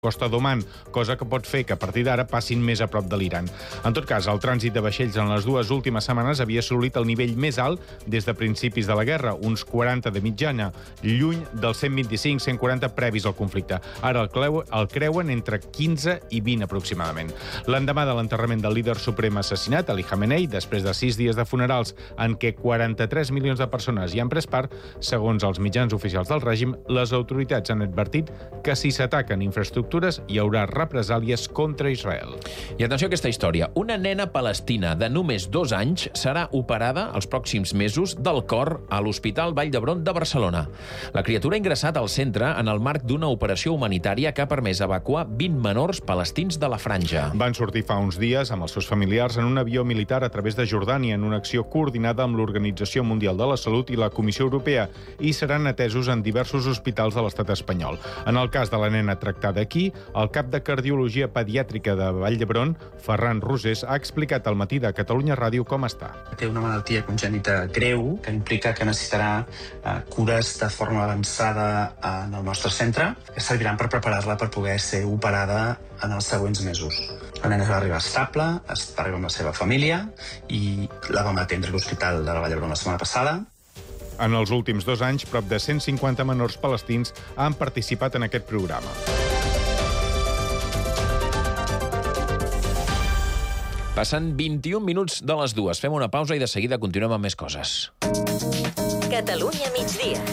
costa d'Oman, cosa que pot fer que a partir d'ara passin més a prop de l'Iran. En tot cas, el trànsit de vaixells en les dues últimes setmanes havia assolit el nivell més alt des de principis de la guerra, uns 40 de mitjana, lluny dels 125-140 previs al conflicte. Ara el creuen entre 15 i 20 aproximadament. L'endemà de l'enterrament del líder suprem assassinat, Ali Khamenei, després de 6 dies de funerals en què 43 milions de persones hi han pres part, segons els mitjans oficials del règim, les autoritats han advertit que si s'ataquen infraestructures hi haurà represàlies contra Israel. I atenció a aquesta història. Una nena palestina de només 2 anys serà operada els pròxims mesos del cor a l'Hospital Vall d'Hebron de Barcelona. La criatura ha ingressat al centre en el marc d'una operació humanitària que ha permès evacuar 20 menors palestins de la franja. Van sortir fa uns dies amb els seus familiars en un avió militar a través de Jordània en una acció coordinada amb l'Organització Mundial de la Salut i la Comissió Europea i seran atesos en diversos hospitals de l'estat espanyol. En el cas de la nena tractada aquí, el cap de Cardiologia Pediàtrica de Vall d'Hebron, Ferran Rosés, ha explicat al matí de Catalunya Ràdio com està. Té una malaltia congènita greu que implica que necessitarà cures de forma avançada en el nostre centre que serviran per preparar-la per poder ser operada en els següents mesos. La nena va arribar estable, va arribar amb la seva família i la vam atendre a l'Hospital de la Vall d'Hebron la setmana passada. En els últims 2 anys, prop de 150 menors palestins han participat en aquest programa. Passen 21 minuts de les 2. Fem una pausa i de seguida continuem amb més coses. Catalunya migdia.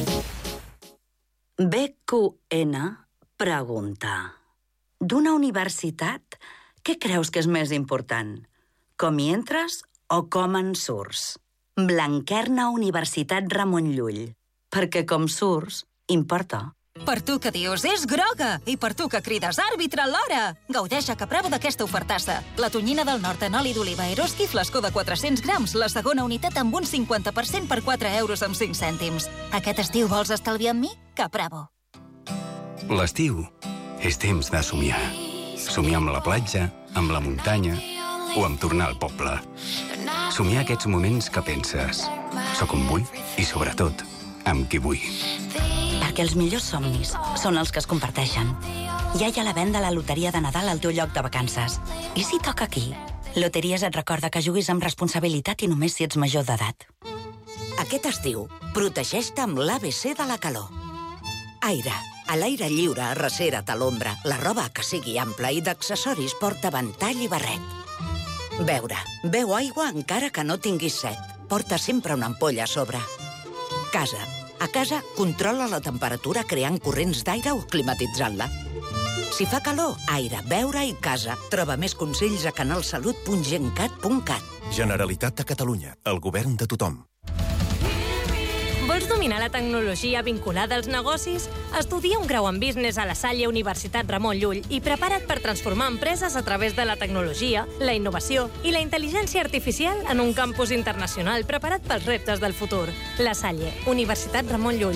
BQN pregunta: d'una universitat, què creus que és més important? Com hi entres o com en surts? Blanquerna Universitat Ramon Llull. Perquè com surts, importa. Per tu que dius, és groga! I per tu que crides, àrbitre alhora! Gaudeix a Capravo d'aquesta ofertassa. La tonyina del nord en oli d'oliva Eroski, flascó de 400 grams, la segona unitat amb un 50% per 4 euros amb 5 cèntims. Aquest estiu vols estalviar amb mi? Capravo. L'estiu és temps de somiar. Somiar amb la platja, amb la muntanya o amb tornar al poble. Somiar aquests moments que penses, soc on vull i, sobretot, amb qui vull. Perquè els millors somnis són els que es comparteixen. Ja hi ha la venda a la loteria de Nadal al teu lloc de vacances. I si toca aquí? Loteries et recorda que juguis amb responsabilitat i només si ets major d'edat. Aquest estiu, protegeix-te amb l'ABC de la calor. Aire. A l'aire lliure, arrecera't a l'ombra. La roba que sigui ampla i d'accessoris porta ventall i barret. Beure. Beu aigua encara que no tinguis set. Porta sempre una ampolla a sobre. Casa. A casa, controla la temperatura creant corrents d'aire o climatitzant-la. Si fa calor, aire, beure i casa. Troba més consells a canalsalut.gencat.cat. Generalitat de Catalunya. El govern de tothom. Vols dominar la tecnologia vinculada als negocis? Estudia un grau en Business a la Salle Universitat Ramon Llull i prepara't per transformar empreses a través de la tecnologia, la innovació i la intel·ligència artificial en un campus internacional preparat pels reptes del futur. La Salle, Universitat Ramon Llull.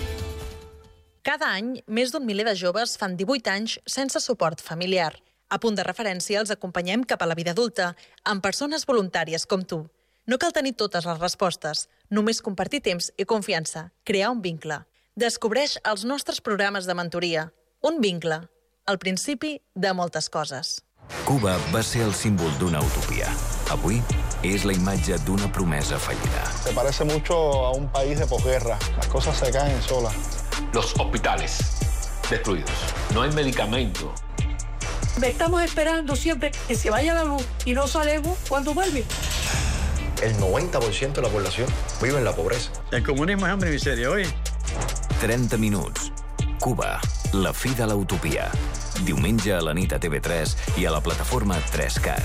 Cada any, més d'un miler de joves fan 18 anys sense suport familiar. A Punt de Referència els acompanyem cap a la vida adulta, amb persones voluntàries com tu. No cal tenir totes les respostes, només compartir temps i confiança, crear un vincle. Descobreix els nostres programes de mentoria. Un vincle, el principi de moltes coses. Cuba va ser el símbol d'una utopia. Avui és la imatge d'una promesa fallida. Se parece mucho a un país de posguerra. Las cosas se caen solas. Los hospitales destruidos. No hay medicamento. Estamos esperando siempre que se vaya la luz y no sabemos cuándo vuelve. El 90% de la población vive en la pobreza. El comunismo es hambre y miseria, oi? 30 minuts. Cuba, la fi de l'utopia. Diumenge a la nit a TV3 i a la plataforma 3CAT.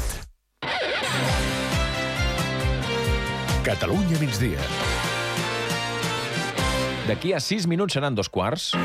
Catalunya migdia. D'aquí a 6 minuts seran 2:15.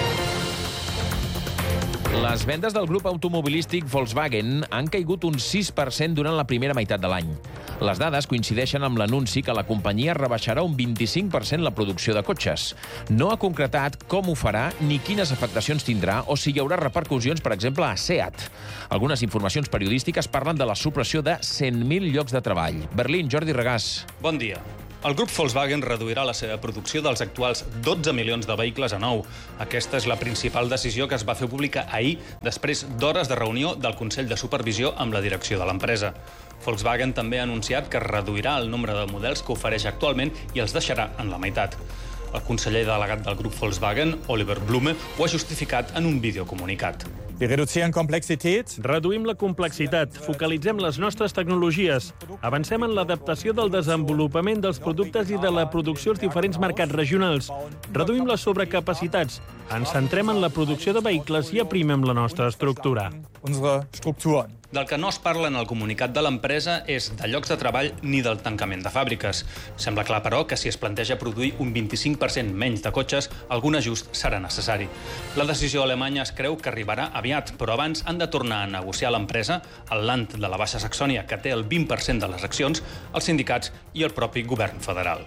Les vendes del grup automobilístic Volkswagen han caigut un 6% durant la primera meitat de l'any. Les dades coincideixen amb l'anunci que la companyia rebaixarà un 25% la producció de cotxes. No ha concretat com ho farà ni quines afectacions tindrà o si hi haurà repercussions, per exemple, a SEAT. Algunes informacions periodístiques parlen de la supressió de 100.000 llocs de treball. Berlín, Jordi Regàs. Bon dia. El grup Volkswagen reduirà la seva producció dels actuals 12 milions de vehicles a 9. Aquesta és la principal decisió que es va fer pública ahir, després d'hores de reunió del Consell de Supervisió amb la direcció de l'empresa. Volkswagen també ha anunciat que reduirà el nombre de models que ofereix actualment i els deixarà en la meitat. El conseller delegat del grup Volkswagen, Oliver Blume, ho ha justificat en un videocomunicat. Reduïm la complexitat, focalitzem les nostres tecnologies, avancem en l'adaptació del desenvolupament dels productes i de la producció als diferents mercats regionals, reduïm les sobrecapacitats, ens centrem en la producció de vehicles i aprimem la nostra estructura. Del que no es parla en el comunicat de l'empresa és de llocs de treball ni del tancament de fàbriques. Sembla clar, però, que si es planteja produir un 25% menys de cotxes, algun ajust serà necessari. La decisió alemanya es creu que arribarà aviat, però abans han de tornar a negociar l'empresa, el Land de la Baixa Saxònia, que té el 20% de les accions, els sindicats i el propi govern federal.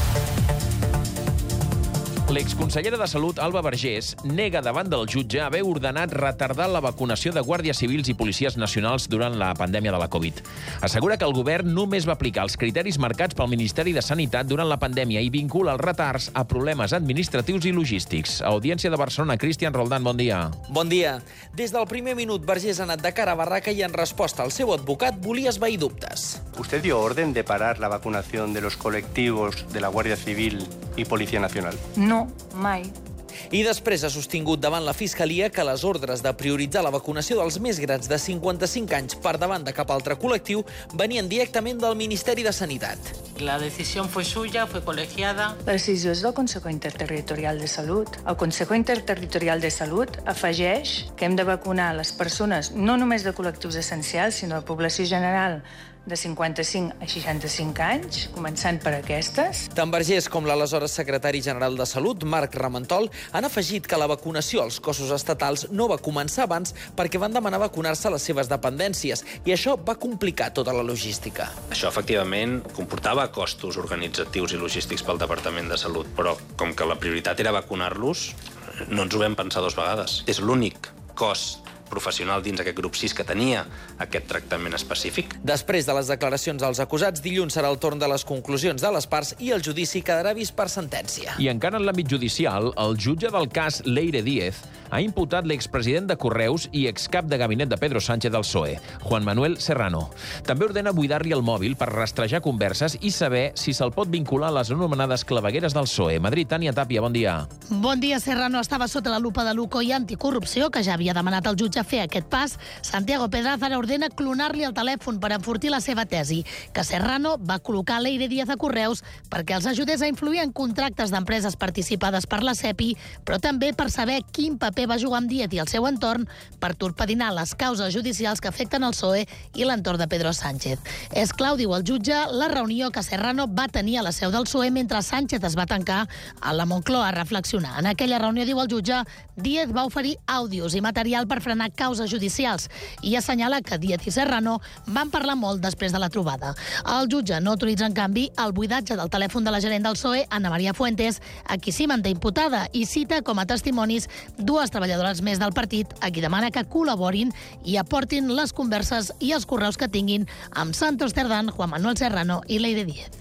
L'exconsellera de Salut, Alba Vergés, nega davant del jutge haver ordenat retardar la vacunació de guàrdies civils i policies nacionals durant la pandèmia de la Covid. Assegura que el govern només va aplicar els criteris marcats pel Ministeri de Sanitat durant la pandèmia i vincula els retards a problemes administratius i logístics. Audiència de Barcelona, Cristian Roldán, bon dia. Bon dia. Des del primer minut, Vergés ha anat de cara a barraca i en resposta al seu advocat volia esvair dubtes. ¿Usted dio orden de parar la vacunación de los colectivos de la Guardia Civil y Policía Nacional? No, mai. I després ha sostingut davant la Fiscalia que les ordres de prioritzar la vacunació dels més grans de 55 anys per davant de cap altre col·lectiu venien directament del Ministeri de Sanitat. La decisió fue suya, fue colegiada. La decisió és del Consejo Interterritorial de Salut. El Consejo Interterritorial de Salut afegeix que hem de vacunar les persones no només de col·lectius essencials, sinó de població general de 55 a 65 anys, començant per aquestes. Tant Vergés com l'aleshores secretari general de Salut, Marc Ramentol, han afegit que la vacunació als cossos estatals no va començar abans perquè van demanar vacunar-se a les seves dependències i això va complicar tota la logística. Això, efectivament, comportava costos organitzatius i logístics pel Departament de Salut, però com que la prioritat era vacunar-los, no ens ho vam pensar dues vegades. És l'únic cos professional dins aquest grup 6 que tenia aquest tractament específic. Després de les declaracions dels acusats, dilluns serà el torn de les conclusions de les parts i el judici quedarà vist per sentència. I encara en l'àmbit judicial, el jutge del cas Leire Díez ha imputat l'expresident de Correus i excap de gabinet de Pedro Sánchez del PSOE, Juan Manuel Serrano. També ordena buidar-li el mòbil per rastrejar converses i saber si se'l pot vincular a les anomenades clavegueres del PSOE. Madrid, Tània Tàpia, bon dia. Bon dia. Serrano estava sota la lupa de l'UCO i Anticorrupció, que ja havia demanat al jutge fer aquest pas. Santiago Pedraz ara ordena clonar-li el telèfon per enfortir la seva tesi, que Serrano va col·locar Leire Díez a Correus perquè els ajudés a influir en contractes d'empreses participades per la CEPI, però també per saber quin paper va jugar amb Díez i el seu entorn per torpedinar les causes judicials que afecten el PSOE i l'entorn de Pedro Sánchez. És clau, diu el jutge, la reunió que Serrano va tenir a la seu del PSOE mentre Sánchez es va tancar a la Moncloa a reflexionar. En aquella reunió, diu el jutge, Díez va oferir àudios i material per frenar causes judicials i assenyala que Díez i Serrano van parlar molt després de la trobada. El jutge no autoritza, en canvi, el buidatge del telèfon de la gerent del PSOE, Ana Maria Fuentes, a qui sí manté imputada, i cita com a testimonis dues treballadores més del partit, a qui demana que col·laborin i aportin les converses i els correus que tinguin amb Santos Cerdán, Juan Manuel Serrano i Leire Díez.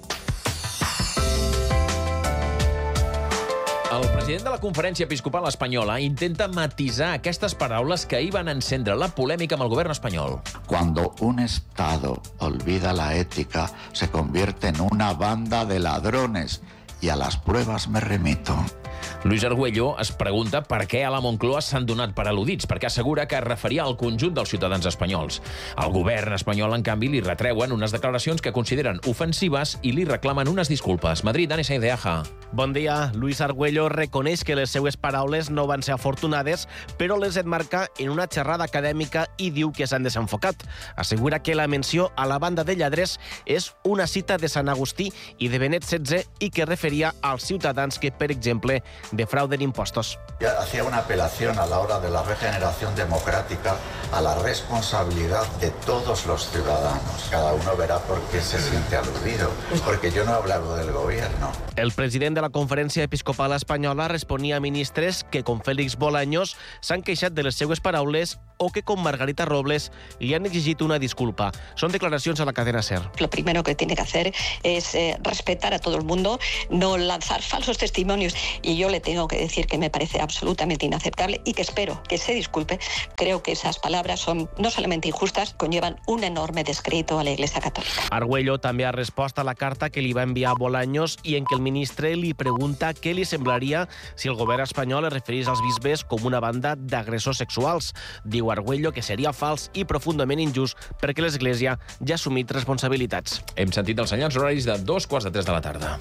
El president de la Conferència Episcopal Espanyola intenta matisar aquestes paraules que ahir van encendre la polèmica amb el govern espanyol. Cuando un Estado olvida la ética, se convierte en una banda de ladrones. Y a las pruebas me remito. Luis Argüello es pregunta per què a la Moncloa s'han donat per al·ludits, perquè assegura que es referia al conjunt dels ciutadans espanyols. El govern espanyol, en canvi, li retreuen unes declaracions que consideren ofensives i li reclamen unes disculpes. Madrid, Dani Sainz de Aja. Bon dia. Luis Argüello reconeix que les seues paraules no van ser afortunades, però les enmarca en una xerrada acadèmica i diu que s'han desenfocat. Assegura que la menció a la banda de lladres és una cita de Sant Agustí i de Benet XVI i que referia als ciutadans que, per exemple, defrauden impostos. Hacía una apelación a la hora de la regeneración democrática a la responsabilidad de todos los ciudadanos. Cada uno verá por qué se siente aludido, porque yo no he hablado del gobierno. El president de la Conferència Episcopal Espanyola responia a ministres que, com Félix Bolaños, s'han queixat de les seues paraules o que, com Margarita Robles, li han exigit una disculpa. Són declaracions a la cadena SER. Lo primero que tiene que hacer es respetar a todo el mundo, no lanzar falsos testimonios. Y yo le tengo que decir que me parece absolutamente inaceptable y que espero que se disculpe. Creo que esas palabras son no solamente injustas, conllevan un enorme descrédito a la Iglesia Católica. Argüello també ha respost a la carta que li va enviar Bolaños i en què el ministre li pregunta què li semblaria si el govern espanyol es referís als bisbes com una banda d'agressors sexuals. Diu Argüello que seria fals i profundament injust perquè l'Església ja ha assumit responsabilitats. Hem sentit els senyals horaris de 2:45 de la tarda.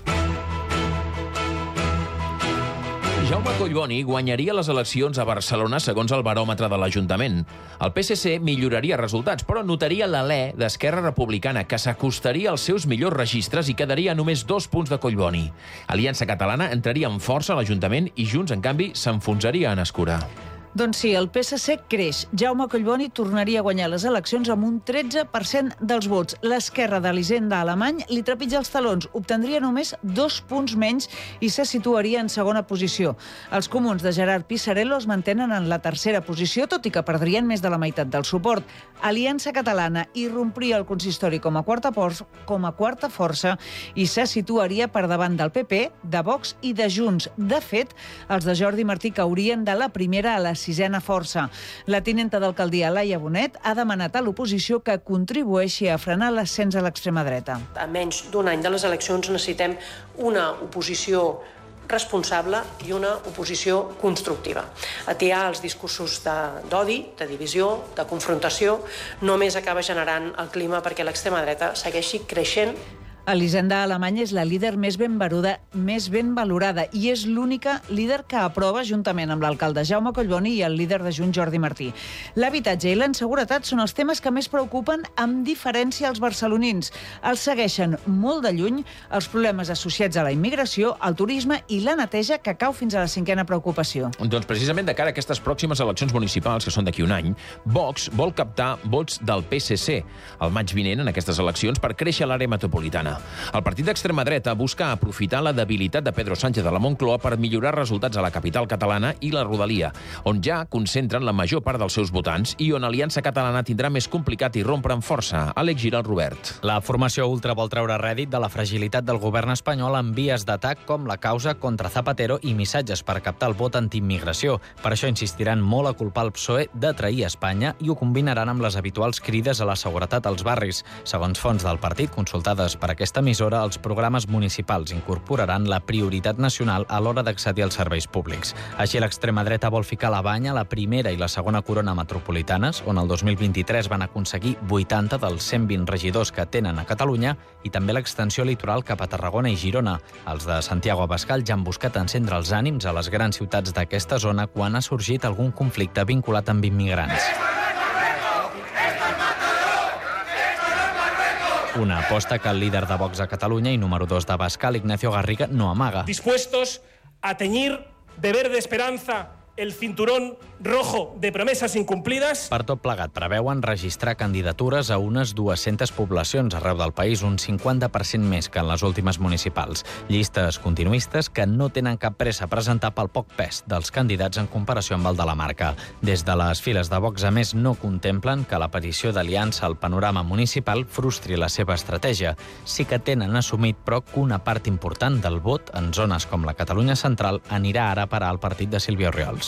Jaume Collboni guanyaria les eleccions a Barcelona segons el baròmetre de l'Ajuntament. El PSC milloraria resultats, però notaria l'alè d'Esquerra Republicana, que s'acostaria als seus millors registres i quedaria a només 2 punts de Collboni. Aliança Catalana entraria amb força a l'Ajuntament i Junts, en canvi, s'enfonsaria en escura. Doncs sí, el PSC creix. Jaume Collboni tornaria a guanyar les eleccions amb un 13% dels vots. L'esquerra d'Elisenda Alemany li trepitja els talons. Obtendria només 2 punts menys i se situaria en segona posició. Els comuns de Gerard Pisarello es mantenen en la tercera posició, tot i que perdrien més de la meitat del suport. Aliança Catalana irrompria el consistori com a quarta força i se situaria per davant del PP, de Vox i de Junts. De fet, els de Jordi Martí caurien de la primera a la 6a força. La tinenta d'alcaldia, Laia Bonet, ha demanat a l'oposició que contribueixi a frenar l'ascens a l'extrema dreta. A menys d'un any de les eleccions necessitem una oposició responsable i una oposició constructiva. Atiar els discursos d'odi, de divisió, de confrontació, només acaba generant el clima perquè l'extrema dreta segueixi creixent. Elisenda Alemany és la líder més ben valorada i és l'única líder que aprova juntament amb l'alcalde Jaume Collboni i el líder de Junts, Jordi Martí. L'habitatge i la inseguretat són els temes que més preocupen amb diferència als barcelonins. Els segueixen molt de lluny els problemes associats a la immigració, al turisme i la neteja, que cau fins a la 5a preocupació. Doncs precisament de cara a aquestes pròximes eleccions municipals, que són d'aquí un any, Vox vol captar vots del PSC el maig vinent en aquestes eleccions per créixer l'àrea metropolitana. El partit d'extrema dreta busca aprofitar la debilitat de Pedro Sánchez de la Moncloa per millorar resultats a la capital catalana i la Rodalia, on ja concentren la major part dels seus votants i on Aliança Catalana tindrà més complicat irrompre amb força. Àlex Giral, Robert. La formació ultra vol treure rèdit de la fragilitat del govern espanyol en vies d'atac com la causa contra Zapatero i missatges per captar el vot antiimmigració. Per això insistiran molt a culpar el PSOE de trair Espanya i ho combinaran amb les habituals crides a la seguretat als barris. Segons fonts del partit consultades per aquesta emissora, els programes municipals incorporaran la prioritat nacional a l'hora d'accedir als serveis públics. Així, l'extrema dreta vol ficar la banya a la primera i la segona corona metropolitanes, on el 2023 van aconseguir 80 dels 120 regidors que tenen a Catalunya, i també l'extensió litoral cap a Tarragona i Girona. Els de Santiago Abascal ja han buscat encendre els ànims a les grans ciutats d'aquesta zona quan ha sorgit algun conflicte vinculat amb immigrants. Una aposta que el líder de Vox a Catalunya i número 2 d'Abascal, Ignacio Garriga, no amaga. Dispuestos a teñir de verde esperanza el cinturón rojo de promesas incumplidas. Per tot plegat, preveuen registrar candidatures a unes 200 poblacions arreu del país, un 50% més que en les últimes municipals. Llistes continuistes que no tenen cap pressa a presentar pel poc pes dels candidats en comparació amb el de la marca. Des de les files de Vox, a més, no contemplen que l'aparició d'Aliança al panorama municipal frustri la seva estratègia. Sí que tenen assumit, però, que una part important del vot en zones com la Catalunya central anirà ara a parar al partit de Sílvia Orriols.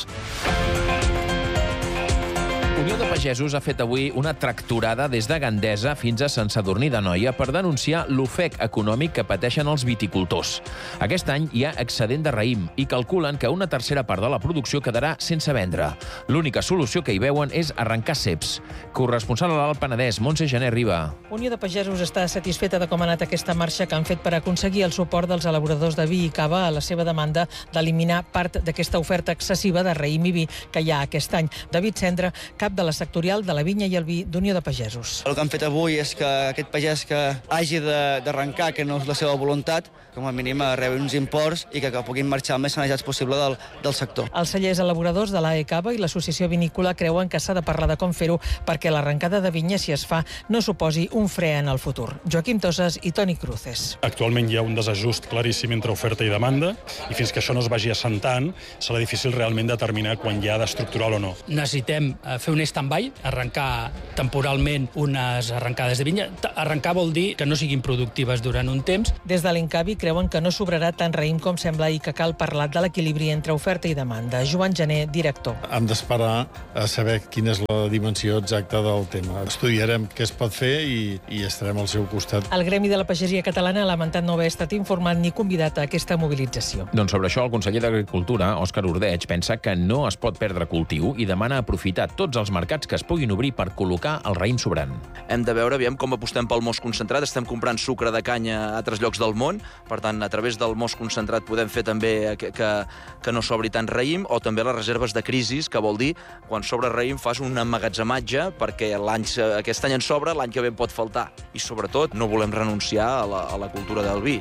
Unió de Pagesos ha fet avui una tractorada des de Gandesa fins a Sant Sadurní d'Anoia per denunciar l'ofec econòmic que pateixen els viticultors. Aquest any hi ha excedent de raïm i calculen que una tercera part de la producció quedarà sense vendre. L'única solució que hi veuen és arrencar ceps. Corresponsal a l'Alt Penedès, Montse Gené Riba. Unió de Pagesos està satisfeta de com ha anat aquesta marxa que han fet per aconseguir el suport dels elaboradors de vi i cava a la seva demanda d'eliminar part d'aquesta oferta excessiva de raïm i vi que hi ha aquest any. David Cendra, cap de la sectorial de la vinya i el vi d'Unió de Pagesos. El que han fet avui és que aquest pagès que hagi d'arrencar, que no és la seva voluntat, com a mínim rebi uns imports i que puguin marxar el més sanejats possible del sector. Els cellers elaboradors de l'AECAVA i l'Associació Vinícola creuen que s'ha de parlar de com fer-ho perquè l'arrencada de vinya, si es fa, no suposi un fre en el futur. Joaquim Tosas i Toni Cruces. Actualment hi ha un desajust claríssim entre oferta i demanda i fins que això no es vagi assentant serà difícil realment determinar quan hi ha d'estructural o no. Necessitem fer una stand-by, arrencar temporalment unes arrencades de vinya. Arrencar vol dir que no siguin productives durant un temps. Des de l'Incavi creuen que no sobrarà tant raïm com sembla i que cal parlar de l'equilibri entre oferta i demanda. Joan Gené, director. Hem d'esperar a saber quina és la dimensió exacta del tema. Estudiarem què es pot fer i estarem al seu costat. El Gremi de la Pagesia Catalana ha lamentat no haver estat informat ni convidat a aquesta mobilització. Doncs sobre això, el conseller d'Agricultura, Òscar Ordeig, pensa que no es pot perdre cultiu i demana aprofitar tots els mercats que es puguin obrir per col·locar el raïm sobrant. Hem de veure com apostem pel most concentrat. Estem comprant sucre de canya a altres llocs del món. Per tant, a través del most concentrat podem fer també que no sobri tant raïm, o també les reserves de crisis, que vol dir quan sobra raïm fas un emmagatzematge perquè aquest any en sobra, l'any que ve pot faltar. I sobretot no volem renunciar a la cultura del vi.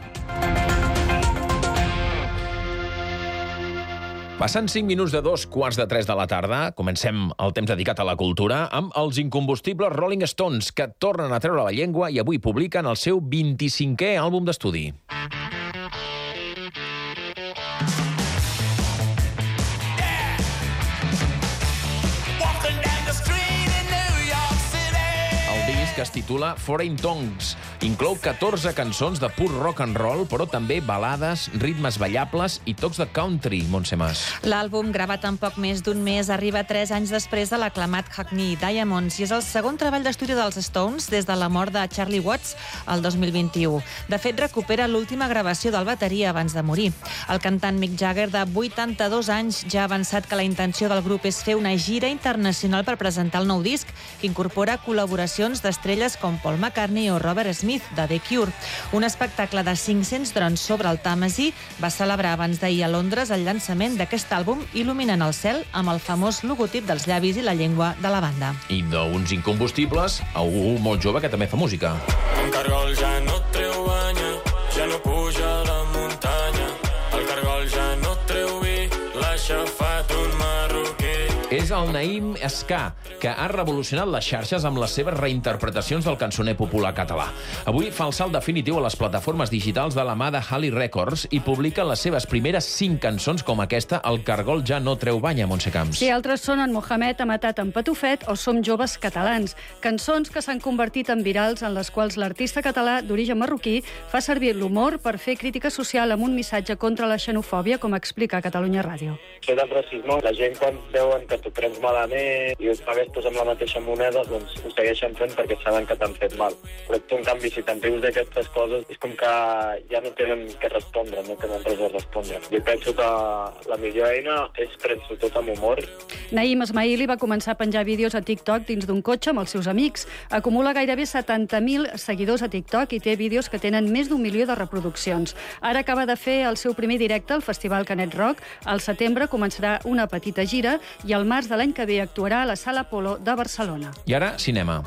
Passant 5 minuts de 2:15 de la tarda, comencem el temps dedicat a la cultura amb els incombustibles Rolling Stones, que tornen a treure la llengua i avui publiquen el seu 25è àlbum d'estudi. Que es titula Foreign Tongues. Inclou 14 cançons de pur rock and roll, però també balades, ritmes ballables i tocs de country, Montse Mas. L'àlbum, gravat en poc més d'un mes, arriba 3 anys després de l'aclamat Hackney Diamonds i és el segon treball d'estudi dels Stones des de la mort de Charlie Watts el 2021. De fet, recupera l'última gravació del bateria abans de morir. El cantant Mick Jagger, de 82 anys, ja ha avançat que la intenció del grup és fer una gira internacional per presentar el nou disc, que incorpora col·laboracions d'estrelles com Paul McCartney o Robert Smith, de The Cure. Un espectacle de 500 drons sobre el Tàmesi va celebrar abans d'ahir a Londres el llançament d'aquest àlbum, il·luminant el cel amb el famós logotip dels llavis i la llengua de la banda. I d'uns incombustibles a algú molt jove que també fa música. El cargol ja no treu banya, ja no puja a la muntanya. El cargol ja no treu vi, l'ha aixafat un marroquí. És el Naïm Ska, que ha revolucionat les xarxes amb les seves reinterpretacions del cançoner popular català. Avui fa el salt definitiu a les plataformes digitals de la mà de Halley Records i publica les seves primeres 5 cançons com aquesta, El cargol ja no treu banya, Montse Camps. Sí, altres són En Mohamed ha matat en Patufet o Som joves catalans, cançons que s'han convertit en virals en les quals l'artista català d'origen marroquí fa servir l'humor per fer crítica social amb un missatge contra la xenofòbia, com explica a Catalunya Ràdio. Això del racisme, la gent quan veuen que t'ho prens malament i ho pagues tots amb la mateixa moneda, doncs ho segueixen fent perquè saben que t'han fet mal. Però tu, en canvi, si te'n rius d'aquestes coses, és com que ja no tenen què respondre, no tenen res a respondre. Jo penso que la millor eina és prendre-ho tot amb humor. Naïm Esmaili va començar a penjar vídeos a TikTok dins d'un cotxe amb els seus amics. Acumula gairebé 70.000 seguidors a TikTok i té vídeos que tenen més d'1 milió de reproduccions. Ara acaba de fer el seu primer directe al Festival Canet Rock. Al setembre començarà una petita gira i al març de l'any que ve actuarà a la Sala Apolo de Barcelona. I ara, cinema.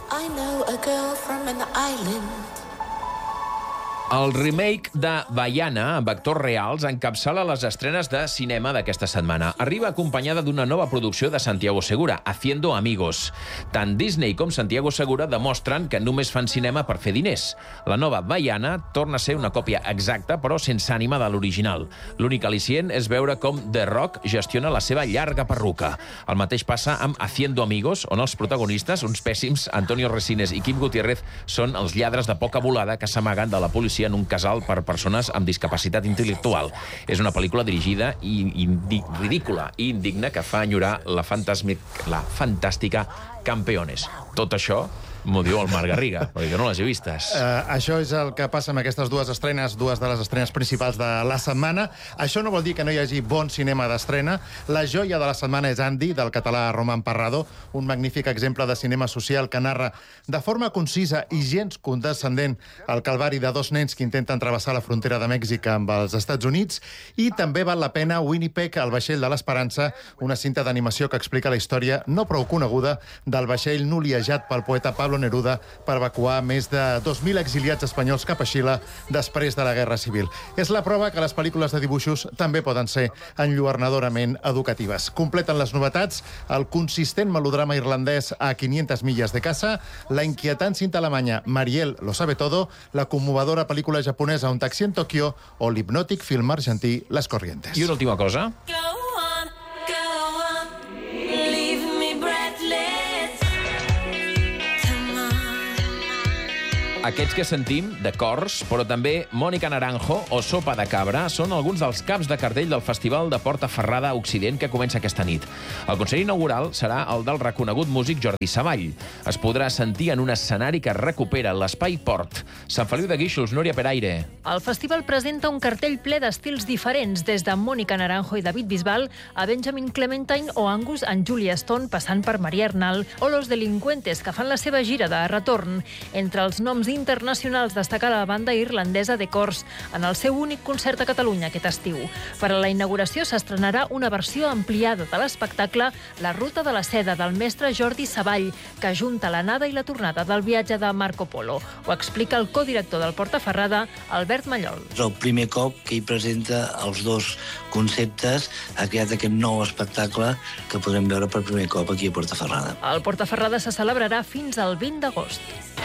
El remake de Vaiana, amb actors reals, encapçala les estrenes de cinema d'aquesta setmana. Arriba acompanyada d'una nova producció de Santiago Segura, Haciendo Amigos. Tant Disney com Santiago Segura demostren que només fan cinema per fer diners. La nova Vaiana torna a ser una còpia exacta, però sense ànima de l'original. L'únic al·licient és veure com The Rock gestiona la seva llarga perruca. El mateix passa amb Haciendo Amigos, on els protagonistes, uns pèssims, Antonio Resines i Kim Gutiérrez, són els lladres de poca volada que s'amaguen de la policia en un casal per persones amb discapacitat intel·lectual. És una pel·lícula dirigida i ridícula i indigna que fa enyorar la fantàstica Campeones. Tot això m'ho diu el Marc Garriga, perquè jo no les he vistes. Això és el que passa amb aquestes dues estrenes, dues de les estrenes principals de la setmana. Això no vol dir que no hi hagi bon cinema d'estrena. La joia de la setmana és Andy, del català Roman Parrado, un magnífic exemple de cinema social que narra de forma concisa i gens condescendent el calvari de dos nens que intenten travessar la frontera de Mèxic amb els Estats Units. I també val la pena Winnipeg, el vaixell de l'Esperança, una cinta d'animació que explica la història no prou coneguda del vaixell noliejat pel poeta Pablo Neruda per evacuar més de 2.000 exiliats espanyols cap a Xile després de la Guerra Civil. És la prova que les pel·lícules de dibuixos també poden ser enlluernadorament educatives. Completen les novetats el consistent melodrama irlandès A 500 milles de casa, la inquietant cinta alemanya Mariel lo sabe todo, la conmovedora pel·lícula japonesa Un taxi en Tòquio o l'hipnòtic film argentí Las Corrientes. I una última cosa. Aquests que sentim, de cors, però també Mónica Naranjo o Sopa de Cabra, són alguns dels caps de cartell del Festival de Portaferrada Occident que comença aquesta nit. El concert inaugural serà el del reconegut músic Jordi Savall. Es podrà sentir en un escenari que recupera l'Espai Port. Sant Feliu de Guíxols, Núria Peraire. El festival presenta un cartell ple d'estils diferents, des de Mónica Naranjo i David Bisbal a Benjamin Clementine o Angus and Julia Stone, passant per Maria Arnal o Los Delincuentes, que fan la seva gira de retorn. Entre els noms internacionals destaca la banda irlandesa The Corrs en el seu únic concert a Catalunya aquest estiu. Per a la inauguració s'estrenarà una versió ampliada de l'espectacle La ruta de la seda del mestre Jordi Savall, que ajunta l'anada i la tornada del viatge de Marco Polo. Ho explica el codirector del Portaferrada, Albert Mallol. És el primer cop que hi presenta els dos conceptes, ha creat aquest nou espectacle que podrem veure per primer cop aquí a Portaferrada. El Portaferrada se celebrarà fins al 20 d'agost.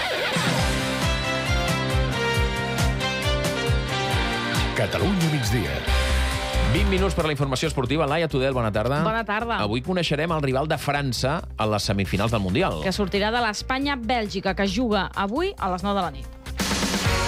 Catalunya migdia. 20 minuts per la informació esportiva. Laia Tudel, bona tarda. Bona tarda. Avui coneixerem el rival de França a les semifinals del Mundial. Que sortirà de l'Espanya-Bèlgica, que juga avui a les 9 de la nit.